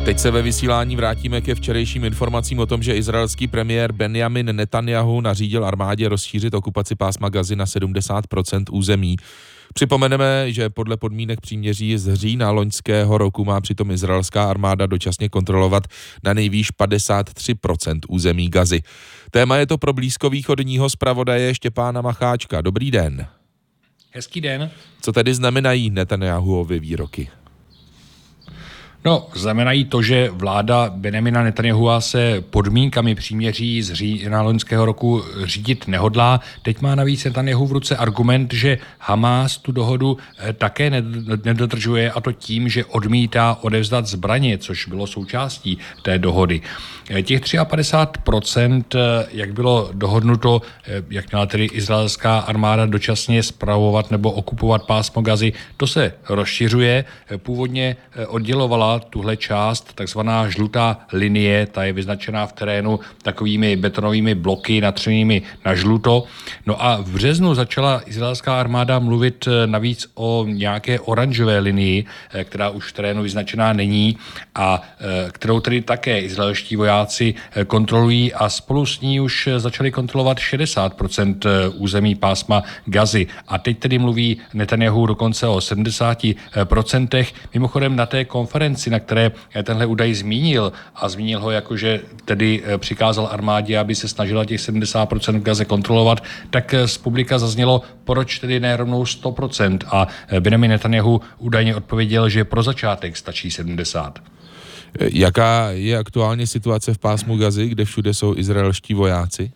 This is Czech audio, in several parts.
Teď se ve vysílání vrátíme ke včerejším informacím o tom, že izraelský premiér Benjamin Netanjahu nařídil armádě rozšířit okupaci pásma Gazy na 70% území. Připomeneme, že podle podmínek příměří z října loňského roku má přitom izraelská armáda dočasně kontrolovat na nejvýš 53% území Gazy. Téma je to pro blízkovýchodního zpravodaje Štěpána Macháčka. Dobrý den. Hezký den. Co tedy znamenají Netanjahuovy výroky? No, znamenají to, že vláda Benjamina Netanjahua se podmínkami příměří z října loňského roku řídit nehodlá. Teď má navíc Netanjahu v ruce argument, že Hamás tu dohodu také nedodržuje, a to tím, že odmítá odevzdat zbraně, což bylo součástí té dohody. Těch 53%, jak bylo dohodnuto, jak měla tedy izraelská armáda dočasně spravovat nebo okupovat pásmo Gazy, to se rozšiřuje. Původně oddělovala tuhle část takzvaná žlutá linie, ta je vyznačená v terénu takovými betonovými bloky natřenými na žluto. No a v březnu začala izraelská armáda mluvit navíc o nějaké oranžové linii, která už v terénu vyznačená není a kterou tedy také izraelští vojáci kontrolují a spolu s ní už začali kontrolovat 60% území pásma Gazy. A teď tedy mluví Netanjahu dokonce o 70%. Mimochodem na té konferenci, na které tenhle údaj zmínil a zmínil ho jako, že tedy přikázal armádě, aby se snažila těch 70% v Gaze kontrolovat, tak z publika zaznělo, proč tedy ne rovnou 100%, a Benjamin Netanjahu údajně odpověděl, že pro začátek stačí 70%. Jaká je aktuálně situace v pásmu Gazy, kde všude jsou izraelští vojáci?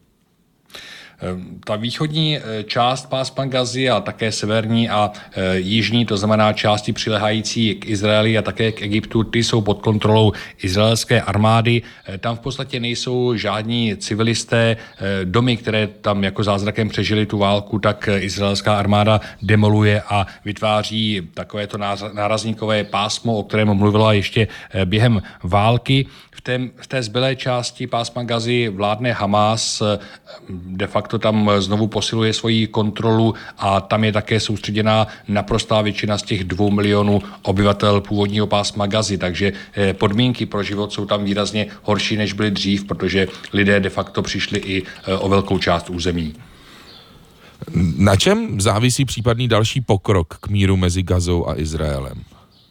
Ta východní část pásma Gazy a také severní a jižní, to znamená části přilehající k Izraeli a také k Egyptu, ty jsou pod kontrolou izraelské armády. Tam v podstatě nejsou žádní civilisté. Domy, které tam jako zázrakem přežili tu válku, tak izraelská armáda demoluje a vytváří takovéto nárazníkové pásmo, o kterém mluvila ještě během války. V té zbylé části pásma Gazy vládne Hamás, de facto tam znovu posiluje svoji kontrolu a tam je také soustředěná naprostá většina z těch 2 milionů obyvatel původního pásma Gazy, takže podmínky pro život jsou tam výrazně horší, než byly dřív, protože lidé de facto přišli i o velkou část území. Na čem závisí případný další pokrok k míru mezi Gazou a Izraelem?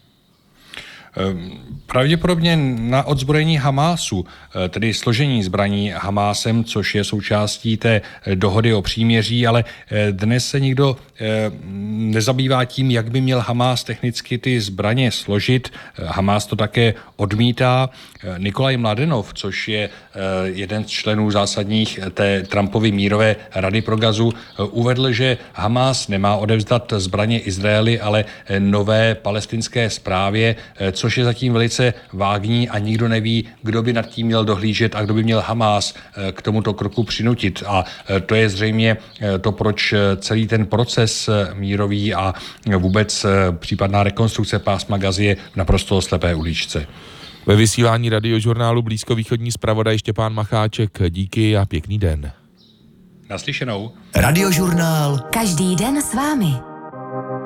Pravděpodobně na odzbrojení Hamásu, tedy složení zbraní Hamásem, což je součástí té dohody o příměří, ale dnes se nikdo nezabývá tím, jak by měl Hamás technicky ty zbraně složit. Hamás to také odmítá. Nikolaj Mladenov, což je jeden z členů zásadních té Trumpovy mírové rady pro Gazu, uvedl, že Hamás nemá odevzdat zbraně Izraeli, ale nové palestinské správě, což je zatím velice vágní a nikdo neví, kdo by nad tím měl dohlížet a kdo by měl Hamás k tomuto kroku přinutit. A to je zřejmě to, proč celý ten proces mírový a vůbec případná rekonstrukce pásma Gazy je naprosto slepé uličce. Ve vysílání radiožurnálu Blízkovýchodní zpravodaj Štěpán Macháček. Díky a pěkný den. Naslyšenou. Radiožurnál. Každý den s vámi.